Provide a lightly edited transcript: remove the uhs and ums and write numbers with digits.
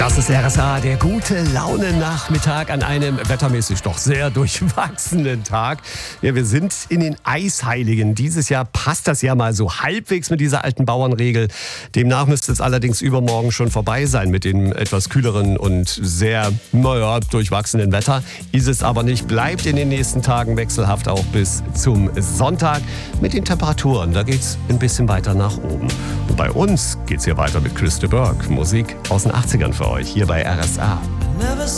Das ist RSA, der gute Laune-Nachmittag an einem wettermäßig doch sehr durchwachsenen Tag. Ja, wir sind in den Eisheiligen. Dieses Jahr passt das ja mal so halbwegs mit dieser alten Bauernregel. Demnach müsste es allerdings übermorgen schon vorbei sein mit dem etwas kühleren und sehr, durchwachsenen Wetter. Ist es aber nicht, bleibt in den nächsten Tagen wechselhaft auch bis zum Sonntag. Mit den Temperaturen, da geht's ein bisschen weiter nach oben. Und bei uns geht's hier weiter mit Chris de Burgh. Musik aus den 80ern für euch, hier bei RSA.